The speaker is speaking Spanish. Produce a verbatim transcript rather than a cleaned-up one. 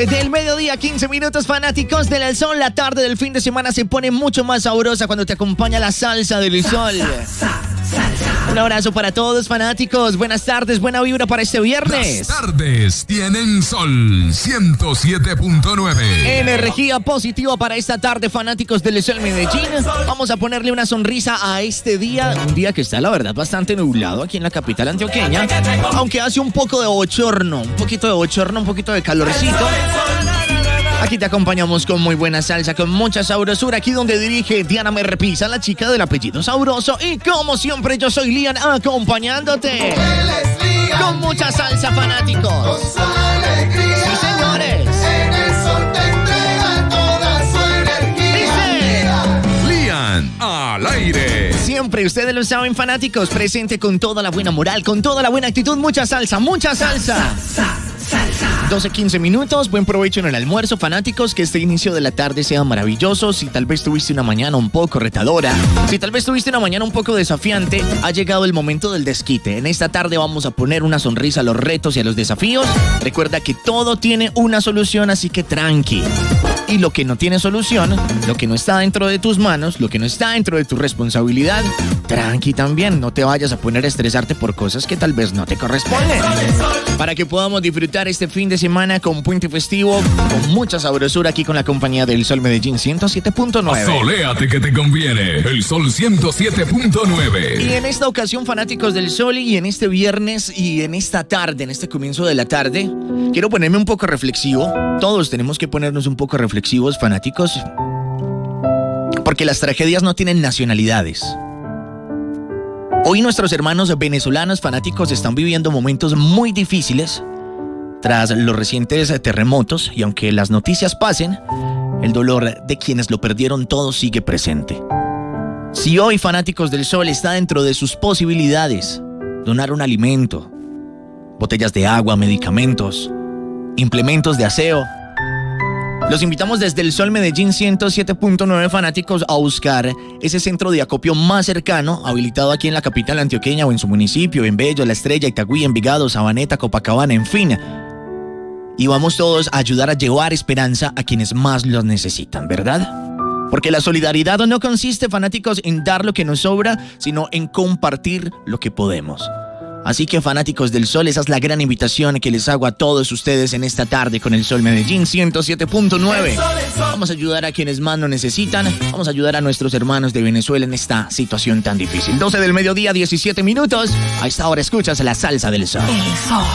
doce del mediodía, quince minutos, fanáticos del sol. La tarde del fin de semana se pone mucho más sabrosa cuando te acompaña la salsa del sol. Un abrazo para todos, fanáticos. Buenas tardes, buena vibra para este viernes. Las tardes tienen sol ciento siete punto nueve. Energía positiva para esta tarde, fanáticos del Sol Medellín. Vamos a ponerle una sonrisa a este día. Un día que está, la verdad, bastante nublado aquí en la capital antioqueña. Aunque hace un poco de bochorno, un poquito de bochorno, un poquito de calorcito. Aquí te acompañamos con muy buena salsa, con mucha sabrosura. Aquí donde dirige Diana Merpisa, la chica del apellido sabroso. Y como siempre, yo soy Lian, acompañándote. Con mucha salsa, fanáticos. Sí, señores. En el sol te entrega toda su energía. Lian al aire. Siempre, ustedes lo saben, fanáticos, presente con toda la buena moral, con toda la buena actitud. Mucha salsa, mucha salsa. doce quince minutos, buen provecho en el almuerzo, fanáticos, que este inicio de la tarde sea maravilloso. Si tal vez tuviste una mañana un poco retadora, si tal vez tuviste una mañana un poco desafiante, ha llegado el momento del desquite. En esta tarde vamos a poner una sonrisa a los retos y a los desafíos. Recuerda que todo tiene una solución, así que tranqui. Y lo que no tiene solución, lo que no está dentro de tus manos, lo que no está dentro de tu responsabilidad, tranqui también. No te vayas a poner a estresarte por cosas que tal vez no te corresponden. Para que podamos disfrutar este fin de semana con puente festivo, con mucha sabrosura aquí con la compañía del Sol Medellín ciento siete punto nueve. Soléate que te conviene. El Sol ciento siete punto nueve. Y en esta ocasión, fanáticos del Sol, y en este viernes y en esta tarde, en este comienzo de la tarde, quiero ponerme un poco reflexivo. Todos tenemos que ponernos un poco reflexivos, fanáticos, porque las tragedias no tienen nacionalidades. Hoy nuestros hermanos venezolanos fanáticos están viviendo momentos muy difíciles tras los recientes terremotos, y aunque las noticias pasen, el dolor de quienes lo perdieron todo sigue presente. Si hoy, fanáticos del Sol, está dentro de sus posibilidades donar un alimento, botellas de agua, medicamentos, implementos de aseo, los invitamos desde el Sol Medellín ciento siete punto nueve, fanáticos, a buscar ese centro de acopio más cercano, habilitado aquí en la capital antioqueña o en su municipio, en Bello, La Estrella, Itagüí, Envigado, Sabaneta, Copacabana, en fin. Y vamos todos a ayudar a llevar esperanza a quienes más los necesitan, ¿verdad? Porque la solidaridad no consiste, fanáticos, en dar lo que nos sobra, sino en compartir lo que podemos. Así que, fanáticos del Sol, esa es la gran invitación que les hago a todos ustedes en esta tarde con el Sol Medellín ciento siete punto nueve. Vamos a ayudar a quienes más lo necesitan. Vamos a ayudar a nuestros hermanos de Venezuela en esta situación tan difícil. doce del mediodía, diecisiete minutos. A esta hora escuchas la salsa del Sol.